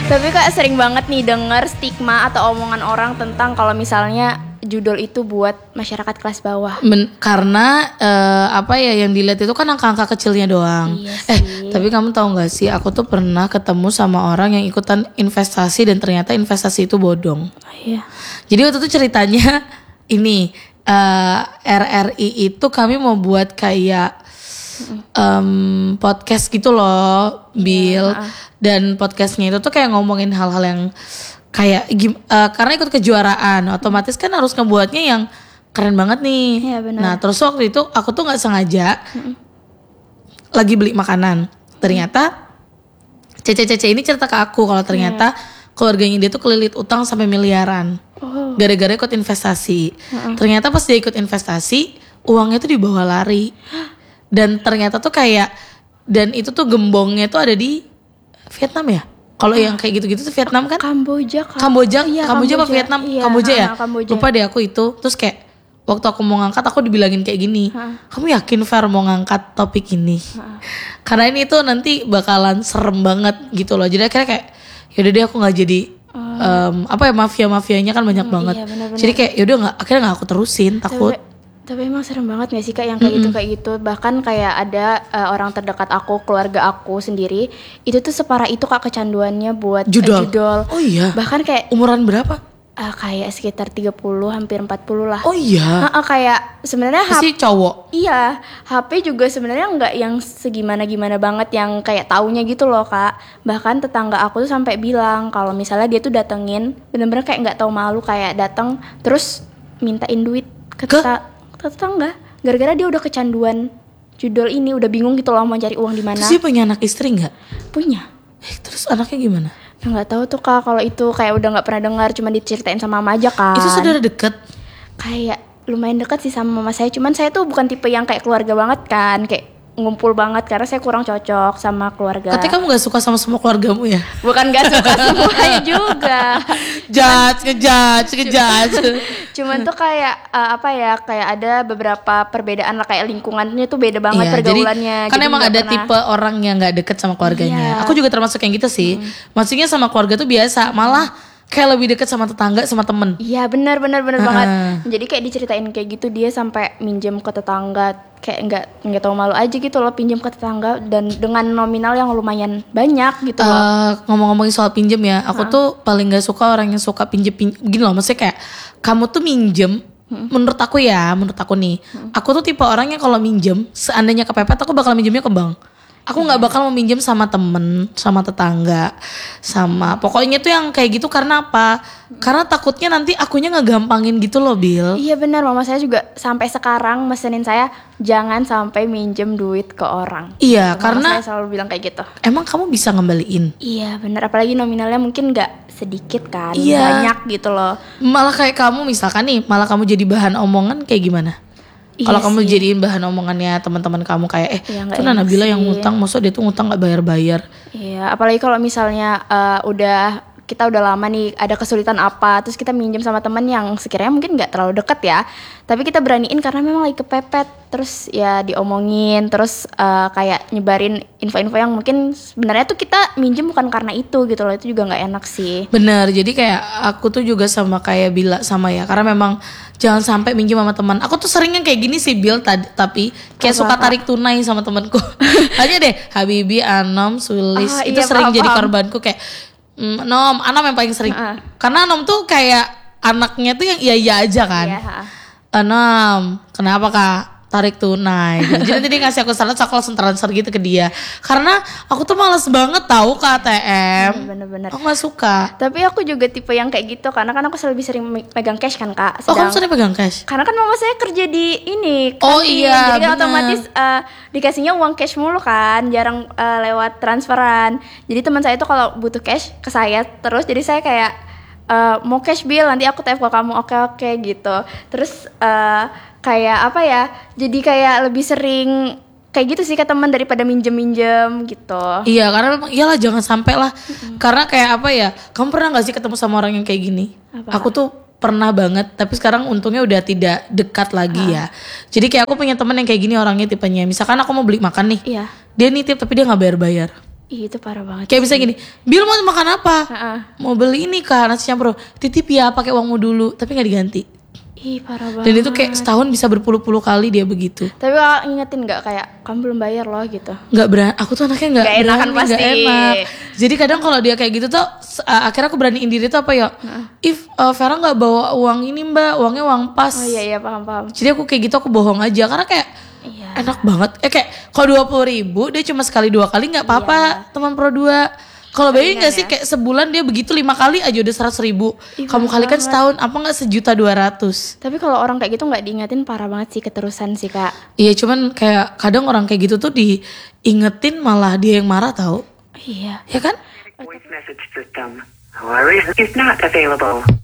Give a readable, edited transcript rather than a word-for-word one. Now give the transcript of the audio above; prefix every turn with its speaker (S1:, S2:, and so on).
S1: Tapi Kak sering banget nih denger stigma atau omongan orang tentang kalau misalnya judul itu buat masyarakat kelas bawah.
S2: Karena apa ya yang dilihat itu kan angka-angka kecilnya doang.
S1: Iya sih.
S2: Tapi kamu tahu nggak sih, aku tuh pernah ketemu sama orang yang ikutan investasi dan ternyata investasi itu bodong.
S1: Iya.
S2: Jadi waktu itu ceritanya ini RRI itu kami mau buat kayak podcast gitu loh, Bill. Dan podcastnya itu tuh kayak ngomongin hal-hal yang kayak karena ikut kejuaraan, otomatis kan harus ngebuatnya yang keren banget nih.
S1: Iya, benar.
S2: Nah terus waktu itu aku tuh nggak sengaja lagi beli makanan. Ternyata Cece ini cerita ke aku kalau ternyata keluarganya dia tuh kelilit utang sampai miliaran. Gara-gara ikut investasi. Ternyata pas dia ikut investasi, uangnya tuh dibawa lari. Dan ternyata tuh kayak, dan itu tuh gembongnya tuh ada di Vietnam ya. Kalau yang kayak gitu-gitu tuh Vietnam kan?
S1: Kamboja kan?
S2: Kamboja
S1: Iya,
S2: apa Vietnam?
S1: Iya,
S2: Kamboja ya?
S1: Kamboja.
S2: Lupa deh aku itu. Terus kayak waktu aku mau ngangkat aku dibilangin kayak gini. Kamu yakin Fer mau ngangkat topik ini? Karena ini tuh nanti bakalan serem banget gitu loh. Jadi akhirnya kayak yaudah deh aku gak jadi mafia-mafianya kan banyak banget.
S1: Iya, benar-benar.
S2: Jadi kayak yaudah akhirnya gak aku terusin, takut.
S1: Tapi emang serem banget gak sih Kak yang kayak gitu. Bahkan kayak ada orang terdekat aku, keluarga aku sendiri, itu tuh separah itu Kak kecanduannya buat judol.
S2: Oh iya.
S1: Bahkan kayak
S2: Umuran berapa?
S1: kayak sekitar 30 hampir 40 lah.
S2: Oh iya.
S1: Kayak sebenarnya
S2: Pasti cowok.
S1: Iya, HP juga sebenarnya nggak yang segimana-gimana banget yang kayak taunya gitu loh Kak. Bahkan tetangga aku tuh sampai bilang kalau misalnya dia tuh datengin, bener-bener kayak nggak tahu malu, kayak datang terus mintain duit ke tetangga. Gara-gara dia udah kecanduan judul ini, udah bingung gitu loh mau cari uang di mana.
S2: Terus dia punya anak istri nggak?
S1: Punya.
S2: Terus anaknya gimana?
S1: Nggak tahu tuh Kak, kalau itu kayak udah nggak pernah dengar, cuma diceritain sama mama aja kan.
S2: Itu saudara deket?
S1: Kayak lumayan dekat sih sama mama saya, cuman saya tuh bukan tipe yang kayak keluarga banget kan, kayak ngumpul banget karena saya kurang cocok sama keluarga.
S2: Katanya kamu gak suka sama semua keluargamu ya?
S1: Bukan gak suka semuanya juga.
S2: Ngejudge.
S1: Cuman tuh kayak kayak ada beberapa perbedaan lah, kayak lingkungannya tuh beda banget pergaulannya.
S2: Jadi, kan emang ada tipe orang yang gak deket sama keluarganya. Aku juga termasuk yang gitu sih. Maksudnya sama keluarga tuh biasa, malah kayak lebih deket sama tetangga, sama temen. Iya
S1: benar banget. Jadi kayak diceritain kayak gitu, dia sampai minjem ke tetangga, kayak nggak tahu malu aja gitu loh, pinjam ke tetangga dan dengan nominal yang lumayan banyak gitu loh.
S2: Ngomong-ngomongin soal pinjem ya, aku tuh paling nggak suka orang yang suka pinjem gini loh. Maksudnya kayak kamu tuh minjem, menurut aku nih, aku tuh tipe orang yang kalau minjem, seandainya kepepet aku bakal minjemnya ke bank. Aku gak bakal mau minjem sama temen, sama tetangga, sama pokoknya tuh yang kayak gitu. Karena apa? Karena takutnya nanti akunya ngegampangin gitu loh, Bil.
S1: Iya benar, mama saya juga sampai sekarang mesenin saya jangan sampai minjem duit ke orang.
S2: Iya,
S1: mama
S2: karena
S1: saya selalu bilang kayak gitu.
S2: Emang kamu bisa ngembaliin?
S1: Iya benar, apalagi nominalnya mungkin gak sedikit kan,
S2: iya,
S1: banyak gitu loh.
S2: Malah kayak kamu misalkan nih, malah kamu jadi bahan omongan kayak gimana? Kalau kamu jadiin bahan omongannya teman-teman kamu kayak itu Nabila yang ngutang, maksudnya dia tuh ngutang nggak bayar-bayar.
S1: Iya, apalagi kalau misalnya kita udah lama nih ada kesulitan apa, terus kita minjem sama teman yang sekiranya mungkin nggak terlalu deket ya, tapi kita beraniin karena memang lagi kepepet, terus ya diomongin, terus kayak nyebarin info-info yang mungkin sebenarnya tuh kita minjem bukan karena itu gitu loh, itu juga nggak enak sih.
S2: Bener, jadi kayak aku tuh juga sama kayak Bila sama ya, karena memang jangan sampai minjem sama teman. Aku tuh seringnya kayak gini sih Bil, tapi kayak suka tarik tunai sama temanku. Aja deh, Habibi, Anom, Sulis, itu sering jadi korbanku kayak Anom yang paling sering. Karena Anom tuh kayak anaknya tuh yang iya aja kan. Anom, kenapa Kak? Tarik tunai. Jadi nanti dia ngasih aku saldo, aku langsung transfer gitu ke dia. Karena aku tuh males banget tahu ke ATM.
S1: Bener-bener.
S2: Aku gak suka.
S1: Tapi aku juga tipe yang kayak gitu, karena kan aku lebih sering pegang cash kan Kak.
S2: Kamu sering pegang cash?
S1: Karena kan mama saya kerja di ini kantin.
S2: Oh iya,
S1: jadi kan otomatis dikasihnya uang cash mulu kan, jarang lewat transferan. Jadi teman saya tuh kalau butuh cash ke saya terus, jadi saya kayak mau cash Bill, nanti aku TF ke kamu, oke gitu. Terus kayak apa ya, jadi kayak lebih sering kayak gitu sih ke teman daripada minjem gitu. Iya,
S2: karena memang iyalah jangan sampai lah. Karena kayak apa ya, kamu pernah gak sih ketemu sama orang yang kayak gini? Aku tuh pernah banget, tapi sekarang untungnya udah tidak dekat lagi ya. Jadi kayak aku punya teman yang kayak gini orangnya tipenya. Misalkan aku mau beli makan nih, dia nitip tapi dia gak bayar-bayar.
S1: Ih, itu parah banget.
S2: Kayak bisa gini, Bil mau makan apa?
S1: Heeh.
S2: Mau beli ini kak, nasi campur. Titip ya, pakai uangmu dulu, tapi nggak diganti.
S1: Ih, parah banget.
S2: Dan itu kayak setahun bisa berpuluh-puluh kali dia begitu.
S1: Tapi kakak ingetin nggak kayak kamu belum bayar loh gitu?
S2: Nggak berani, aku tuh anaknya nggak
S1: Nggak enakan
S2: berani,
S1: pasti.
S2: nggak enak. Jadi kadang kalau dia kayak gitu tuh, akhirnya aku beraniin diri tuh apa ya? If Vera nggak bawa uang ini mbak, uangnya uang pas.
S1: Oh iya paham.
S2: Jadi aku kayak gitu aku bohong aja karena kayak
S1: Iya.
S2: enak banget. Kayak kalau 20.000 dia cuma sekali 2 kali nggak apa-apa teman Pro 2. Kalau bayangin nggak sih kayak sebulan dia begitu 5 kali aja udah 100.000.
S1: Ih,
S2: Kamu
S1: parah
S2: kalikan
S1: banget.
S2: setahun apa nggak 1.200.000?
S1: Tapi kalau orang kayak gitu nggak diingetin parah banget sih, keterusan sih kak.
S2: Iya cuman kayak kadang orang kayak gitu tuh diingetin malah dia yang marah tau.
S1: Iya.
S2: Ya kan?
S3: Voice message system. Who is not available.